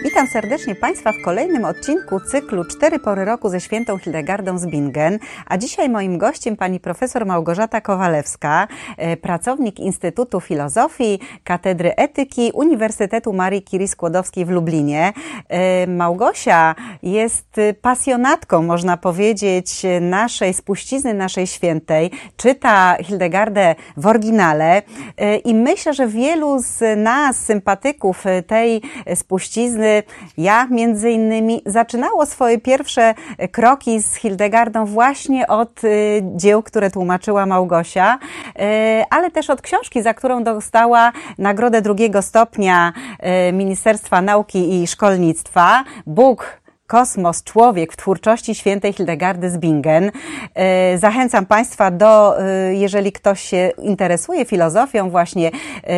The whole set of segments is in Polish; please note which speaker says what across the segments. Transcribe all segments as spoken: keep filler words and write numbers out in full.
Speaker 1: Witam serdecznie Państwa w kolejnym odcinku cyklu Cztery pory roku ze świętą Hildegardą z Bingen, a dzisiaj moim gościem pani profesor Małgorzata Kowalewska, pracownik Instytutu Filozofii, Katedry Etyki Uniwersytetu Marii Curie Skłodowskiej w Lublinie. Małgosia jest pasjonatką, można powiedzieć, naszej spuścizny, naszej świętej, czyta Hildegardę w oryginale i myślę, że wielu z nas, sympatyków tej spuścizny, ja między innymi, zaczynało swoje pierwsze kroki z Hildegardą właśnie od dzieł, które tłumaczyła Małgosia, ale też od książki, za którą dostała nagrodę drugiego stopnia Ministerstwa Nauki i Szkolnictwa, Bóg, Kosmos, człowiek w twórczości świętej Hildegardy z Bingen. Zachęcam Państwa do, jeżeli ktoś się interesuje filozofią właśnie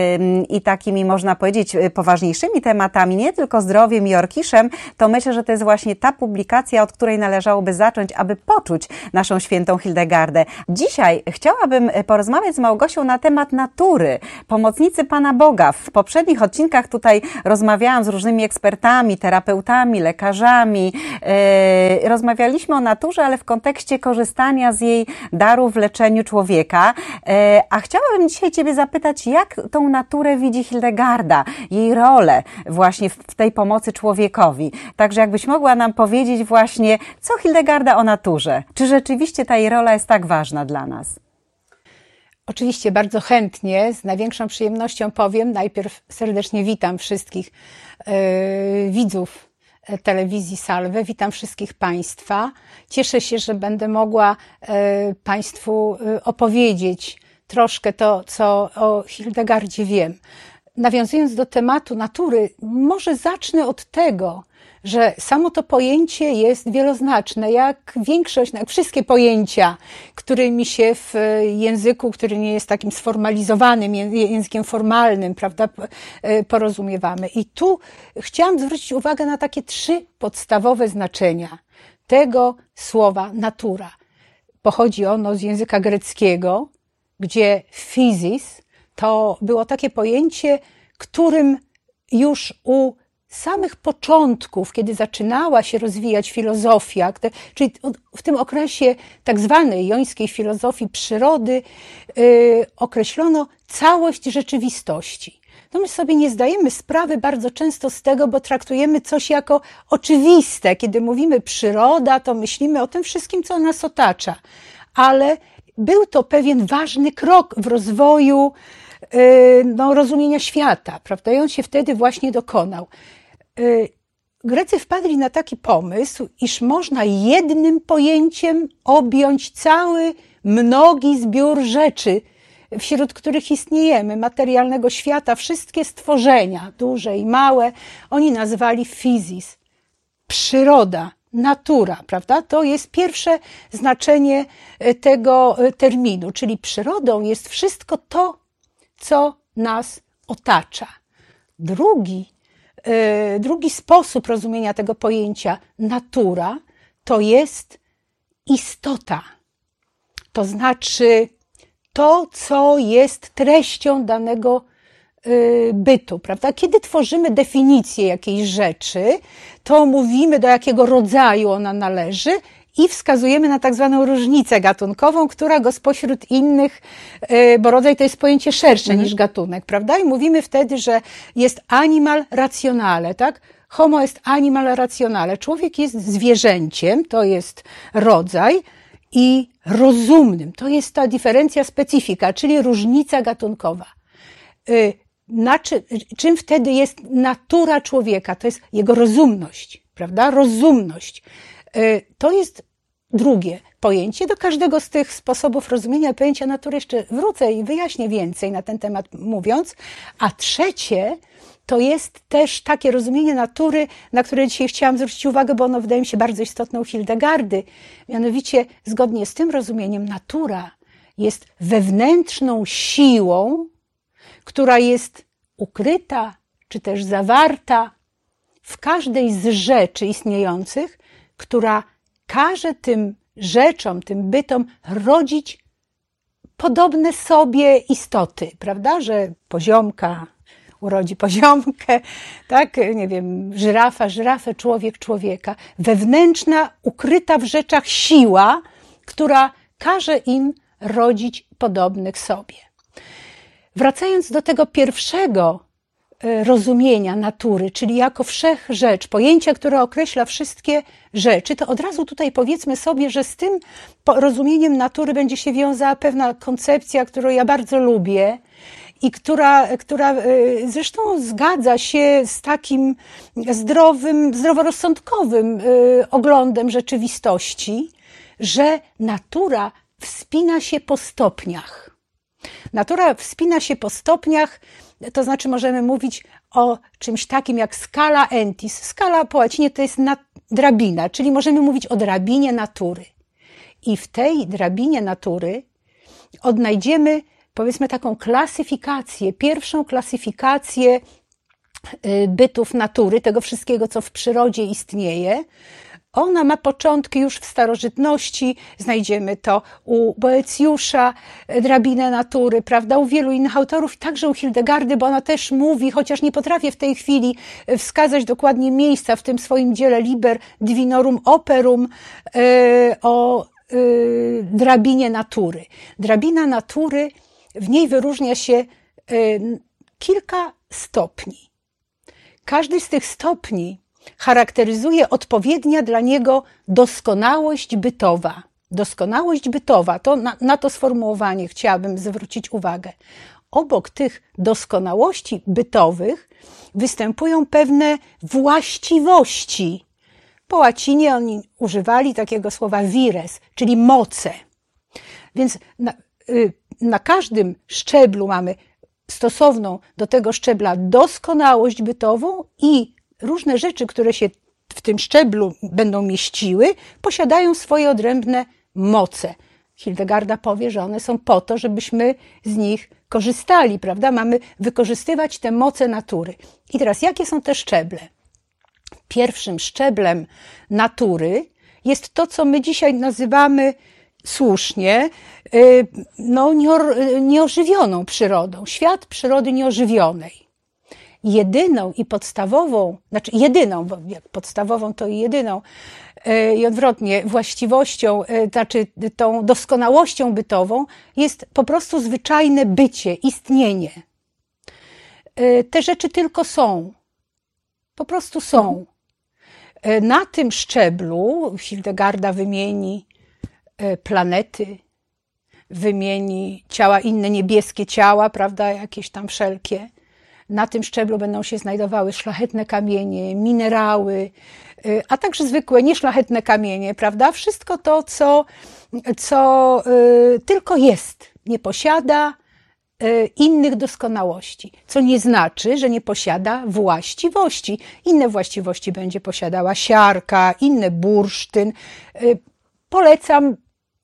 Speaker 1: i takimi, można powiedzieć, poważniejszymi tematami, nie tylko zdrowiem i orkiszem, to myślę, że to jest właśnie ta publikacja, od której należałoby zacząć, aby poczuć naszą świętą Hildegardę. Dzisiaj chciałabym porozmawiać z Małgosią na temat natury, pomocnicy Pana Boga. W poprzednich odcinkach tutaj rozmawiałam z różnymi ekspertami, terapeutami, lekarzami. Rozmawialiśmy o naturze, ale w kontekście korzystania z jej darów w leczeniu człowieka. A chciałabym dzisiaj Ciebie zapytać, jak tą naturę widzi Hildegarda, jej rolę właśnie w tej pomocy człowiekowi. Także jakbyś mogła nam powiedzieć właśnie, co Hildegarda o naturze? Czy rzeczywiście ta jej rola jest tak ważna dla nas?
Speaker 2: Oczywiście bardzo chętnie, z największą przyjemnością powiem. Najpierw serdecznie witam wszystkich yy, widzów telewizji Salve. Witam wszystkich Państwa. Cieszę się, że będę mogła e, Państwu opowiedzieć troszkę to, co o Hildegardzie wiem. Nawiązując do tematu natury, może zacznę od tego, że samo to pojęcie jest wieloznaczne, jak większość, jak wszystkie pojęcia, którymi się w języku, który nie jest takim sformalizowanym językiem formalnym, prawda, porozumiewamy. I tu chciałam zwrócić uwagę na takie trzy podstawowe znaczenia tego słowa natura. Pochodzi ono z języka greckiego, gdzie physis to było takie pojęcie, którym już u samych początków, kiedy zaczynała się rozwijać filozofia, czyli w tym okresie tak zwanej jońskiej filozofii przyrody, yy, określono całość rzeczywistości. No my sobie nie zdajemy sprawy bardzo często z tego, bo traktujemy coś jako oczywiste. Kiedy mówimy przyroda, to myślimy o tym wszystkim, co nas otacza. Ale był to pewien ważny krok w rozwoju yy, no, rozumienia świata, prawda? I on się wtedy właśnie dokonał. Grecy wpadli na taki pomysł, iż można jednym pojęciem objąć cały mnogi zbiór rzeczy, wśród których istniejemy, materialnego świata, wszystkie stworzenia, duże i małe, oni nazwali physis, przyroda, natura, prawda? To jest pierwsze znaczenie tego terminu, czyli przyrodą jest wszystko to, co nas otacza. Drugi Drugi sposób rozumienia tego pojęcia natura to jest istota. To znaczy to, co jest treścią danego bytu, prawda? Kiedy tworzymy definicję jakiejś rzeczy, to mówimy, do jakiego rodzaju ona należy i wskazujemy na tak zwaną różnicę gatunkową, która go spośród innych, bo rodzaj to jest pojęcie szersze mhm. niż gatunek, prawda? I mówimy wtedy, że jest animal rationale, tak? Homo est animal rationale. Człowiek jest zwierzęciem, to jest rodzaj, i rozumnym. To jest ta diferencja specyfika, czyli różnica gatunkowa. Na czym, czym wtedy jest natura człowieka? To jest jego rozumność, prawda? Rozumność. To jest drugie pojęcie. Do każdego z tych sposobów rozumienia pojęcia natury jeszcze wrócę i wyjaśnię więcej na ten temat mówiąc. A trzecie to jest też takie rozumienie natury, na które dzisiaj chciałam zwrócić uwagę, bo ono wydaje mi się bardzo istotne u Hildegardy. Mianowicie, zgodnie z tym rozumieniem, natura jest wewnętrzną siłą, która jest ukryta, czy też zawarta w każdej z rzeczy istniejących, która każe tym rzeczom, tym bytom rodzić podobne sobie istoty, prawda? Że poziomka urodzi poziomkę, tak, nie wiem, żyrafa, żyrafę, człowiek, człowieka. Wewnętrzna, ukryta w rzeczach siła, która każe im rodzić podobnych sobie. Wracając do tego pierwszego rozumienia natury, czyli jako wszechrzeczy, pojęcia, które określa wszystkie rzeczy, to od razu tutaj powiedzmy sobie, że z tym rozumieniem natury będzie się wiązała pewna koncepcja, którą ja bardzo lubię i która, która zresztą zgadza się z takim zdrowym, zdroworozsądkowym oglądem rzeczywistości, że natura wspina się po stopniach. Natura wspina się po stopniach, to znaczy możemy mówić o czymś takim jak skala entis. Skala po łacinie to jest drabina, czyli możemy mówić o drabinie natury. I w tej drabinie natury odnajdziemy, powiedzmy, taką klasyfikację, pierwszą klasyfikację bytów natury, tego wszystkiego, co w przyrodzie istnieje. Ona ma początki już w starożytności, znajdziemy to u Boecjusza, drabinę natury, prawda, u wielu innych autorów, także u Hildegardy, bo ona też mówi, chociaż nie potrafię w tej chwili wskazać dokładnie miejsca w tym swoim dziele Liber Divinorum Operum, o drabinie natury. Drabina natury, w niej wyróżnia się kilka stopni. Każdy z tych stopni charakteryzuje odpowiednia dla niego doskonałość bytowa. Doskonałość bytowa, to na, na to sformułowanie chciałabym zwrócić uwagę. Obok tych doskonałości bytowych występują pewne właściwości. Po łacinie oni używali takiego słowa vires, czyli moce. Więc na, na każdym szczeblu mamy stosowną do tego szczebla doskonałość bytową i różne rzeczy, które się w tym szczeblu będą mieściły, posiadają swoje odrębne moce. Hildegarda powie, że one są po to, żebyśmy z nich korzystali, prawda? Mamy wykorzystywać te moce natury. I teraz, jakie są te szczeble? Pierwszym szczeblem natury jest to, co my dzisiaj nazywamy słusznie no, nieożywioną przyrodą. Świat przyrody nieożywionej. Jedyną i podstawową, znaczy jedyną, bo jak podstawową to i jedyną, i odwrotnie, właściwością, znaczy tą doskonałością bytową jest po prostu zwyczajne bycie, istnienie. Te rzeczy tylko są. Po prostu są. Na tym szczeblu Hildegarda wymieni planety, wymieni ciała, inne niebieskie ciała, prawda, jakieś tam wszelkie. Na tym szczeblu będą się znajdowały szlachetne kamienie, minerały, a także zwykłe, nieszlachetne kamienie, prawda? Wszystko to, co, co y, tylko jest, nie posiada y, innych doskonałości, co nie znaczy, że nie posiada właściwości. Inne właściwości będzie posiadała siarka, inne bursztyn. Y, polecam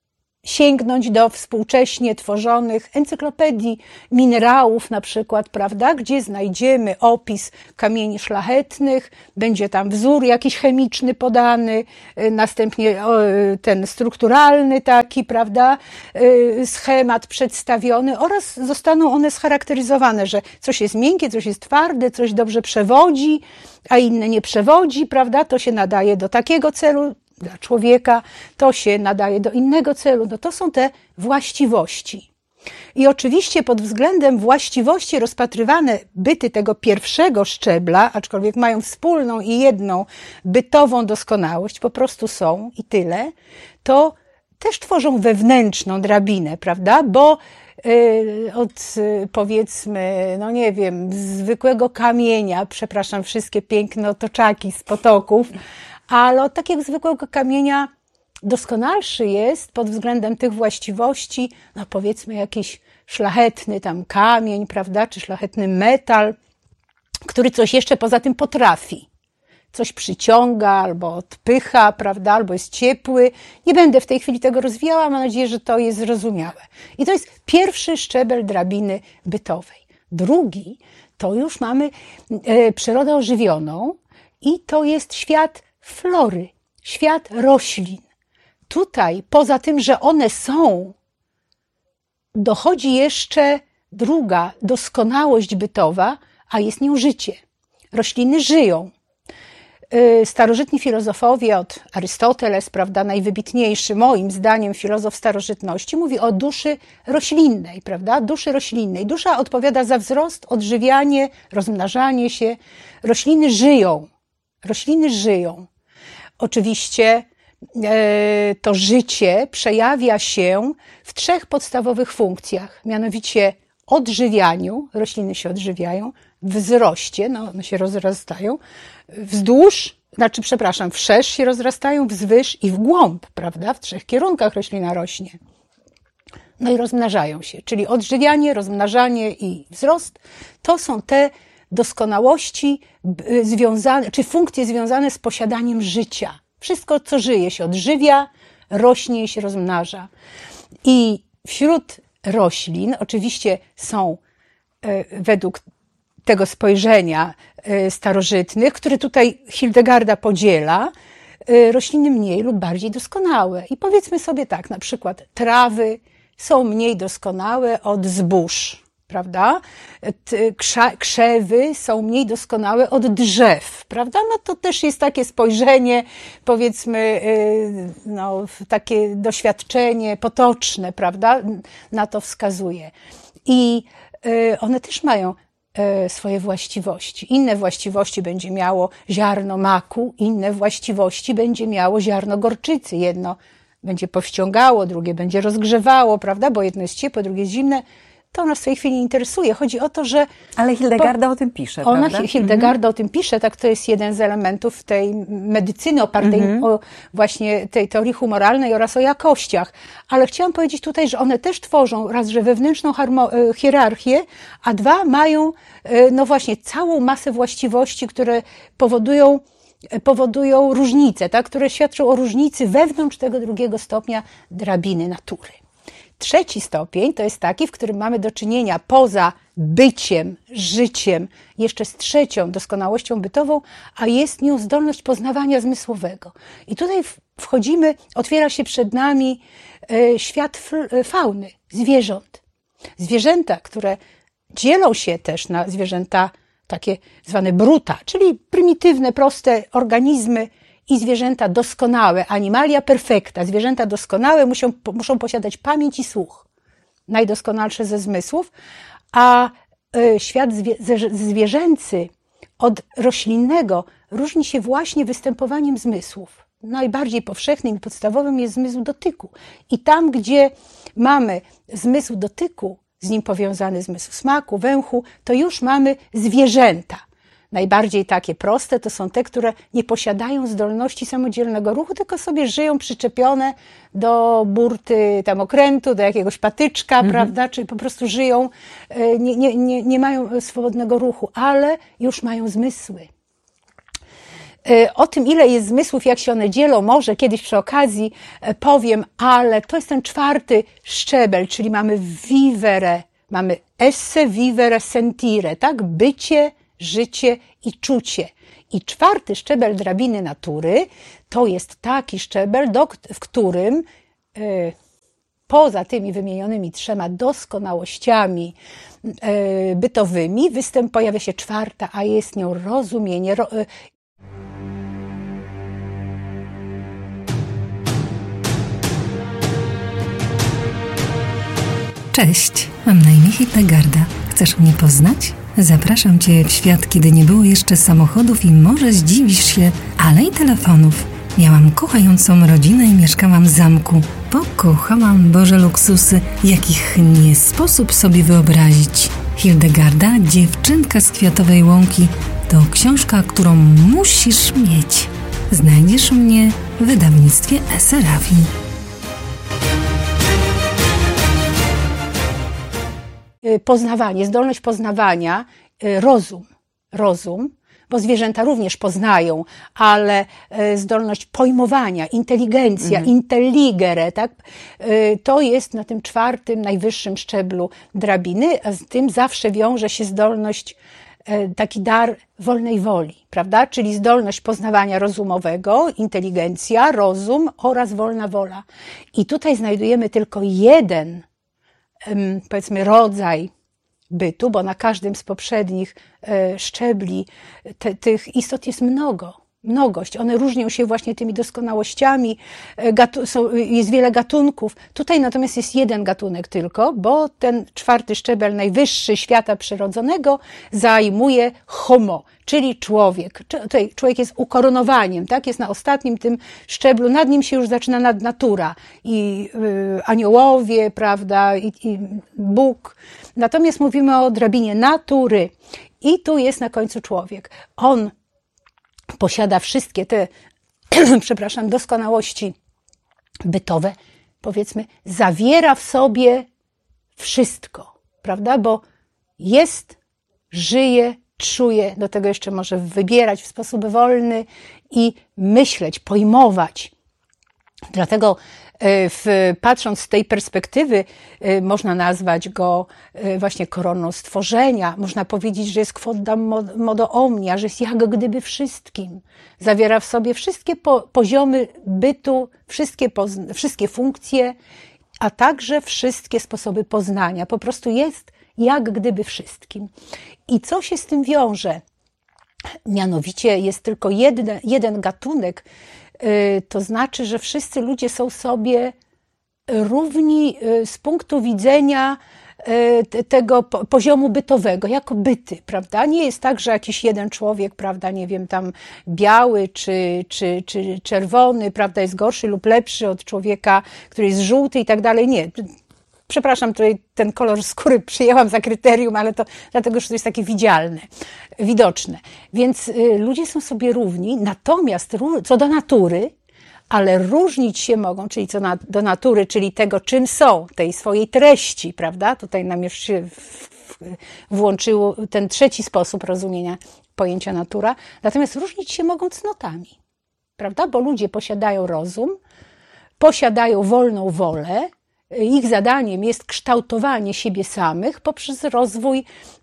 Speaker 2: sięgnąć do współcześnie tworzonych encyklopedii minerałów na przykład, prawda, gdzie znajdziemy opis kamieni szlachetnych, będzie tam wzór jakiś chemiczny podany, następnie ten strukturalny taki, prawda, schemat przedstawiony oraz zostaną one scharakteryzowane, że coś jest miękkie, coś jest twarde, coś dobrze przewodzi, a inne nie przewodzi, prawda, to się nadaje do takiego celu, dla człowieka, to się nadaje do innego celu. No to są te właściwości. I oczywiście pod względem właściwości rozpatrywane byty tego pierwszego szczebla, aczkolwiek mają wspólną i jedną bytową doskonałość, po prostu są i tyle, to też tworzą wewnętrzną drabinę, prawda? Bo yy, od yy, powiedzmy, no nie wiem, zwykłego kamienia, przepraszam, wszystkie piękne otoczaki z potoków, ale od takiego zwykłego kamienia doskonalszy jest pod względem tych właściwości, no powiedzmy jakiś szlachetny tam kamień, prawda, czy szlachetny metal, który coś jeszcze poza tym potrafi. Coś przyciąga albo odpycha, prawda, albo jest ciepły. Nie będę w tej chwili tego rozwijała, mam nadzieję, że to jest zrozumiałe. I to jest pierwszy szczebel drabiny bytowej. Drugi to już mamy e, przyrodę ożywioną i to jest świat flory, świat roślin. Tutaj, poza tym, że one są, dochodzi jeszcze druga doskonałość bytowa, a jest nią życie. Rośliny żyją. Starożytni filozofowie, od Arystoteles, prawda, najwybitniejszy moim zdaniem filozof starożytności, mówi o duszy roślinnej, prawda, duszy roślinnej. Dusza odpowiada za wzrost, odżywianie, rozmnażanie się. Rośliny żyją. Rośliny żyją. Oczywiście e, to życie przejawia się w trzech podstawowych funkcjach, mianowicie odżywianiu, rośliny się odżywiają, wzroście, no one się rozrastają, wzdłuż, znaczy przepraszam, wszerz się rozrastają, wzwyż i w głąb, prawda? W trzech kierunkach roślina rośnie. No i rozmnażają się, czyli odżywianie, rozmnażanie i wzrost to są te doskonałości związane, czy funkcje związane z posiadaniem życia. Wszystko, co żyje, się odżywia, rośnie i się rozmnaża. I wśród roślin oczywiście są według tego spojrzenia starożytnych, które tutaj Hildegarda podziela, rośliny mniej lub bardziej doskonałe. I powiedzmy sobie tak, na przykład trawy są mniej doskonałe od zbóż, prawda? Krzewy są mniej doskonałe od drzew, prawda? No to też jest takie spojrzenie, powiedzmy, no, takie doświadczenie potoczne, prawda? Na to wskazuje. I one też mają swoje właściwości. Inne właściwości będzie miało ziarno maku, inne właściwości będzie miało ziarno gorczycy. Jedno będzie powściągało, drugie będzie rozgrzewało, prawda? Bo jedno jest ciepłe, drugie jest zimne. To nas w tej chwili nie interesuje. Chodzi o to, że...
Speaker 1: Ale Hildegarda po... o tym pisze,
Speaker 2: Ona,
Speaker 1: prawda?
Speaker 2: Hildegarda
Speaker 1: mhm.
Speaker 2: o tym pisze, tak, to jest jeden z elementów tej medycyny opartej mhm. o właśnie tej teorii humoralnej oraz o jakościach. Ale chciałam powiedzieć tutaj, że one też tworzą raz, że wewnętrzną harmo- hierarchię, a dwa, mają no właśnie całą masę właściwości, które powodują powodują różnice, tak, które świadczą o różnicy wewnątrz tego drugiego stopnia drabiny natury. Trzeci stopień to jest taki, w którym mamy do czynienia poza byciem, życiem, jeszcze z trzecią doskonałością bytową, a jest nią zdolność poznawania zmysłowego. I tutaj wchodzimy, otwiera się przed nami świat fauny, zwierząt. Zwierzęta, które dzielą się też na zwierzęta takie zwane bruta, czyli prymitywne, proste organizmy, i zwierzęta doskonałe, animalia perfecta, zwierzęta doskonałe muszą, muszą posiadać pamięć i słuch, najdoskonalsze ze zmysłów, a świat zwierzęcy od roślinnego różni się właśnie występowaniem zmysłów. Najbardziej powszechnym i podstawowym jest zmysł dotyku. I tam, gdzie mamy zmysł dotyku, z nim powiązany zmysł smaku, węchu, to już mamy zwierzęta. Najbardziej takie proste to są te, które nie posiadają zdolności samodzielnego ruchu, tylko sobie żyją przyczepione do burty tam okrętu, do jakiegoś patyczka, mhm. prawda? Czyli po prostu żyją, nie, nie, nie, nie mają swobodnego ruchu, ale już mają zmysły. O tym, ile jest zmysłów, jak się one dzielą, może kiedyś przy okazji powiem, ale to jest ten czwarty szczebel, czyli mamy vivere, mamy esse, vivere, sentire, tak? Bycie, życie i czucie. I czwarty szczebel drabiny natury to jest taki szczebel, do, w którym y, poza tymi wymienionymi trzema doskonałościami y, bytowymi występ, pojawia się czwarta, a jest nią rozumienie. Ro, y,
Speaker 3: Cześć, mam na imię Hildegarda. Chcesz mnie poznać? Zapraszam Cię w świat, kiedy nie było jeszcze samochodów i może zdziwisz się, ale i telefonów. Miałam kochającą rodzinę i mieszkałam w zamku. Pokochałam Boże luksusy, jakich nie sposób sobie wyobrazić. Hildegarda, dziewczynka z kwiatowej łąki, to książka, którą musisz mieć. Znajdziesz mnie w wydawnictwie Eserafi.
Speaker 2: Poznawanie, zdolność poznawania, rozum, rozum, bo zwierzęta również poznają, ale zdolność pojmowania, inteligencja, mhm. intelligere, tak? To jest na tym czwartym, najwyższym szczeblu drabiny, a z tym zawsze wiąże się zdolność, taki dar wolnej woli, prawda? Czyli zdolność poznawania rozumowego, inteligencja, rozum oraz wolna wola. I tutaj znajdujemy tylko jeden, powiedzmy, rodzaj bytu, bo na każdym z poprzednich szczebli te, tych istot jest mnogo. Mnogość. One różnią się właśnie tymi doskonałościami, Gatu- są, jest wiele gatunków. Tutaj natomiast jest jeden gatunek tylko, bo ten czwarty szczebel, najwyższy świata przyrodzonego, zajmuje homo, czyli człowiek. Tutaj człowiek jest ukoronowaniem, tak? Jest na ostatnim tym szczeblu, nad nim się już zaczyna nadnatura i y, aniołowie, prawda, i, i Bóg. Natomiast mówimy o drabinie natury i tu jest na końcu człowiek. On posiada wszystkie te, przepraszam, doskonałości bytowe, powiedzmy, zawiera w sobie wszystko, prawda? Bo jest, żyje, czuje, do tego jeszcze może wybierać w sposób wolny i myśleć, pojmować. Dlatego w, patrząc z tej perspektywy można nazwać go właśnie koroną stworzenia. Można powiedzieć, że jest quod modo omnia, że jest jak gdyby wszystkim. Zawiera w sobie wszystkie po, poziomy bytu, wszystkie, pozna, wszystkie funkcje, a także wszystkie sposoby poznania. Po prostu jest jak gdyby wszystkim. I co się z tym wiąże? Mianowicie jest tylko jeden, jeden gatunek, to znaczy, że wszyscy ludzie są sobie równi z punktu widzenia tego poziomu bytowego, jako byty, prawda? Nie jest tak, że jakiś jeden człowiek, prawda, nie wiem, tam biały czy, czy, czy czerwony, prawda, jest gorszy lub lepszy od człowieka, który jest żółty i tak dalej. Nie. Przepraszam, tutaj ten kolor skóry przyjęłam za kryterium, ale to dlatego, że to jest takie widzialne, widoczne. Więc y, ludzie są sobie równi, natomiast co do natury, ale różnić się mogą, czyli co na, do natury, czyli tego, czym są, tej swojej treści, prawda? Tutaj nam już się w, w, włączył ten trzeci sposób rozumienia pojęcia natura. Natomiast różnić się mogą cnotami, prawda? Bo ludzie posiadają rozum, posiadają wolną wolę, ich zadaniem jest kształtowanie siebie samych poprzez rozwój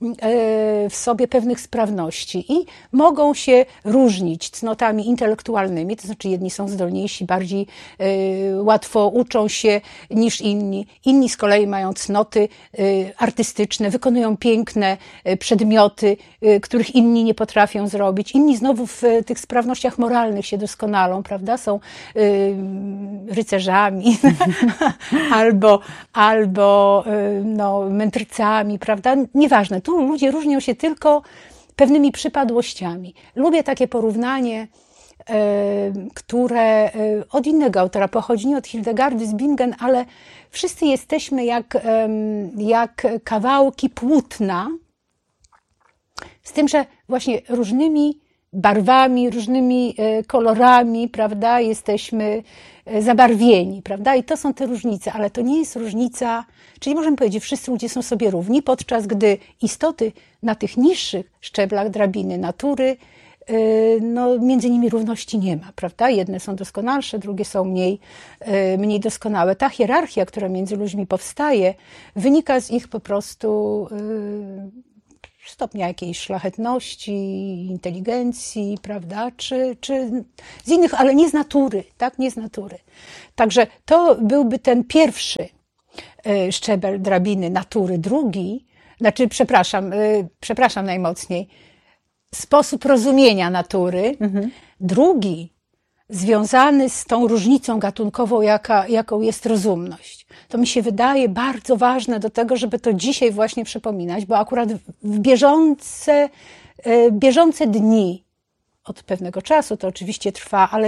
Speaker 2: w sobie pewnych sprawności i mogą się różnić cnotami intelektualnymi, to znaczy jedni są zdolniejsi, bardziej łatwo uczą się niż inni, inni z kolei mają cnoty artystyczne, wykonują piękne przedmioty, których inni nie potrafią zrobić, inni znowu w tych sprawnościach moralnych się doskonalą, prawda, są rycerzami albo, albo no, mędrcami, prawda? Nieważne. Tu ludzie różnią się tylko pewnymi przypadłościami. Lubię takie porównanie, które od innego autora pochodzi, nie od Hildegardy z Bingen, ale wszyscy jesteśmy jak, jak kawałki płótna, z tym, że właśnie różnymi barwami, różnymi kolorami, prawda, jesteśmy zabarwieni, prawda, i to są te różnice, ale to nie jest różnica, czyli możemy powiedzieć, że wszyscy ludzie są sobie równi, podczas gdy istoty na tych niższych szczeblach drabiny natury, no między nimi równości nie ma, prawda, jedne są doskonalsze, drugie są mniej, mniej doskonałe. Ta hierarchia, która między ludźmi powstaje, wynika z ich po prostu stopnia jakiejś szlachetności, inteligencji, prawda, czy, czy z innych, ale nie z natury, tak, nie z natury. Także to byłby ten pierwszy szczebel drabiny natury. Drugi, znaczy, przepraszam, przepraszam najmocniej, sposób rozumienia natury. Mhm. Drugi, związany z tą różnicą gatunkową, jaka, jaką jest rozumność. To mi się wydaje bardzo ważne do tego, żeby to dzisiaj właśnie przypominać, bo akurat w bieżące, bieżące dni, od pewnego czasu to oczywiście trwa, ale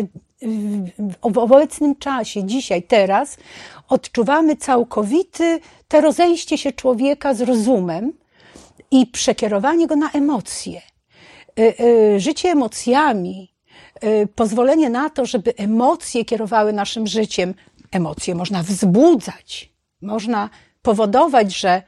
Speaker 2: w obecnym czasie, dzisiaj, teraz, odczuwamy całkowity to rozejście się człowieka z rozumem i przekierowanie go na emocje. Życie emocjami, pozwolenie na to, żeby emocje kierowały naszym życiem. Emocje można wzbudzać, można powodować, że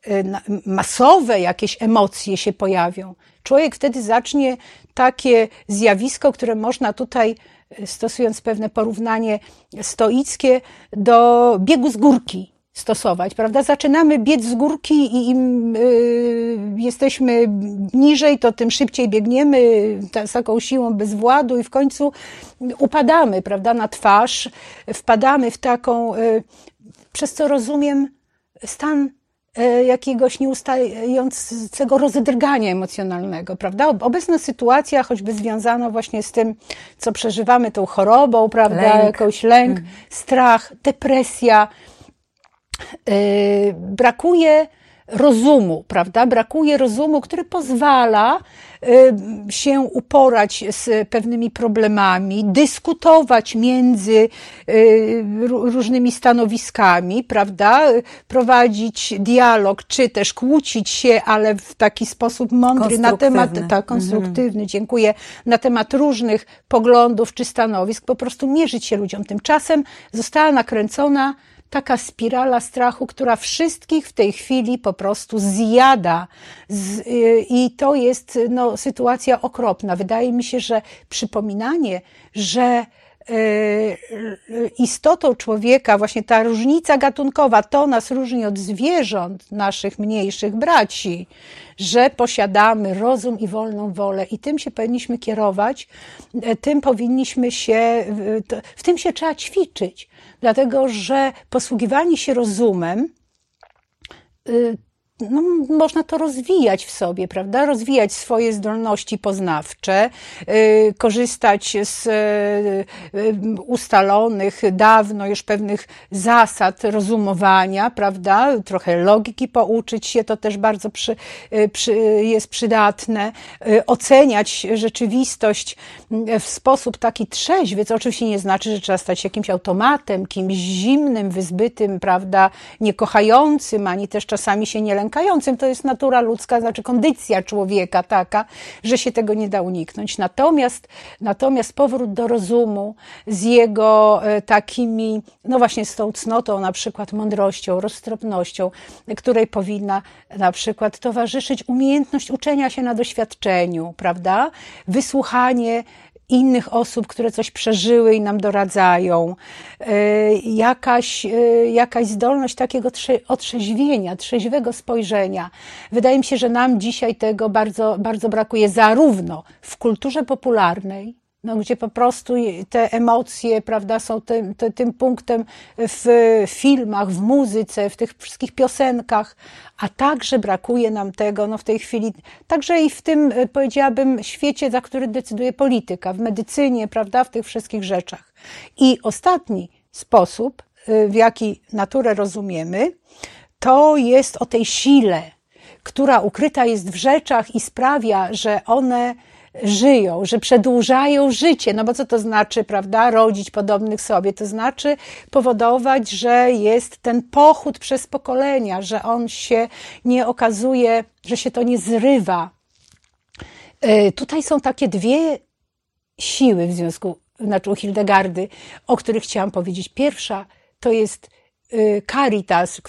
Speaker 2: masowe jakieś emocje się pojawią. Człowiek wtedy zacznie takie zjawisko, które można tutaj, stosując pewne porównanie stoickie, do biegu z górki stosować, prawda? Zaczynamy biec z górki i im y, jesteśmy niżej, to tym szybciej biegniemy z taką siłą bezwładu i w końcu upadamy, prawda, na twarz, wpadamy w taką, y, przez co rozumiem, stan jakiegoś nieustającego rozedrgania emocjonalnego, prawda? Obecna sytuacja, choćby związana właśnie z tym, co przeżywamy, tą chorobą, prawda?
Speaker 1: Lęk.
Speaker 2: Jakoś lęk, mm. strach, depresja. Yy, brakuje rozumu, prawda? Brakuje rozumu, który pozwala y, się uporać z pewnymi problemami, dyskutować między y, różnymi stanowiskami, prawda? Prowadzić dialog, czy też kłócić się, ale w taki sposób mądry na temat, tak, konstruktywny, mm. dziękuję, na temat różnych poglądów czy stanowisk, po prostu mierzyć się ludziom. Tymczasem została nakręcona taka spirala strachu, która wszystkich w tej chwili po prostu zjada. Z, i to jest no, sytuacja okropna. Wydaje mi się, że przypominanie, że y, istotą człowieka, właśnie ta różnica gatunkowa, to nas różni od zwierząt, naszych mniejszych braci, że posiadamy rozum i wolną wolę i tym się powinniśmy kierować, tym powinniśmy się, w tym się trzeba ćwiczyć, dlatego że posługiwanie się rozumem, no, można to rozwijać w sobie, prawda? Rozwijać swoje zdolności poznawcze, yy, korzystać z yy, ustalonych dawno już pewnych zasad rozumowania, prawda? Trochę logiki pouczyć się, to też bardzo przy, yy, przy, jest przydatne. Yy, oceniać rzeczywistość w sposób taki trzeźwy, co oczywiście nie znaczy, że trzeba stać się jakimś automatem, kimś zimnym, wyzbytym, prawda? Niekochającym, ani też czasami się nie lękającym. To jest natura ludzka, znaczy kondycja człowieka taka, że się tego nie da uniknąć. Natomiast, natomiast powrót do rozumu z jego takimi, no właśnie z tą cnotą, na przykład mądrością, roztropnością, której powinna na przykład towarzyszyć umiejętność uczenia się na doświadczeniu, prawda? Wysłuchanie innych osób, które coś przeżyły i nam doradzają, jakaś, jakaś zdolność takiego otrzeźwienia, trzeźwego spojrzenia. Wydaje mi się, że nam dzisiaj tego bardzo, bardzo brakuje zarówno w kulturze popularnej, no, gdzie po prostu te emocje, prawda, są tym, tym, tym punktem w filmach, w muzyce, w tych wszystkich piosenkach, a także brakuje nam tego, no w tej chwili, także i w tym, powiedziałabym, świecie, za który decyduje polityka, w medycynie, prawda, w tych wszystkich rzeczach. I ostatni sposób, w jaki naturę rozumiemy, to jest o tej sile, która ukryta jest w rzeczach i sprawia, że one żyją, że przedłużają życie. No bo co to znaczy, prawda, rodzić podobnych sobie? To znaczy powodować, że jest ten pochód przez pokolenia, że on się nie okazuje, że się to nie zrywa. Tutaj są takie dwie siły w związku, znaczy u Hildegardy, o których chciałam powiedzieć. Pierwsza to jest caritas,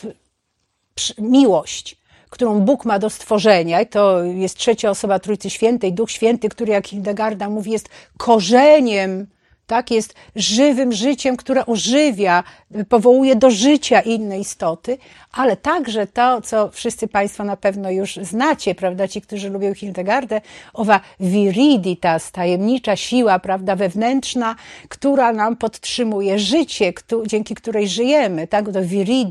Speaker 2: miłość, którą Bóg ma do stworzenia, i to jest trzecia osoba Trójcy Świętej, Duch Święty, który, jak Hildegarda mówi, jest korzeniem, tak, jest żywym życiem, które ożywia, powołuje do życia inne istoty, ale także to, co wszyscy Państwo na pewno już znacie, prawda, ci, którzy lubią Hildegardę, owa viriditas, tajemnicza siła, prawda, wewnętrzna, która nam podtrzymuje życie, dzięki której żyjemy, tak, to viridity.